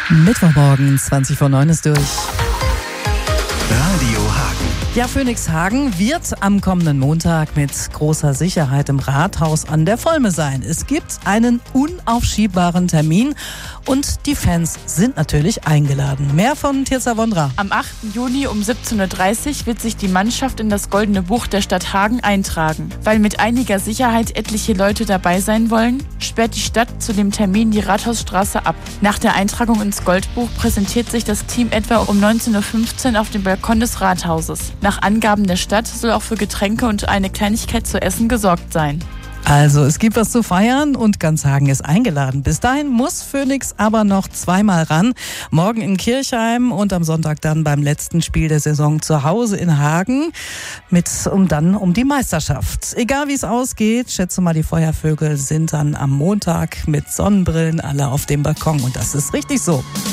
Mittwochmorgen, 20:09 ist durch. Radio Hagen. Ja, Phoenix Hagen wird am kommenden Montag mit großer Sicherheit im Rathaus an der Volme sein. Es gibt einen unaufschiebbaren Termin und die Fans sind natürlich eingeladen. Mehr von Tirza Wondra. Am 8. Juni um 17:30 Uhr wird sich die Mannschaft in das Goldene Buch der Stadt Hagen eintragen. Weil mit einiger Sicherheit etliche Leute dabei sein wollen, sperrt die Stadt zu dem Termin die Rathausstraße ab. Nach der Eintragung ins Goldbuch präsentiert sich das Team etwa um 19:15 Uhr auf dem Balkon des Rathauses. Nach Angaben der Stadt soll auch für Getränke und eine Kleinigkeit zu essen gesorgt sein. Also, es gibt was zu feiern und ganz Hagen ist eingeladen. Bis dahin muss Phoenix aber noch zweimal ran. Morgen in Kirchheim und am Sonntag dann beim letzten Spiel der Saison zu Hause in Hagen um die Meisterschaft. Egal wie es ausgeht, schätze mal, die Feuervögel sind dann am Montag mit Sonnenbrillen alle auf dem Balkon und das ist richtig so.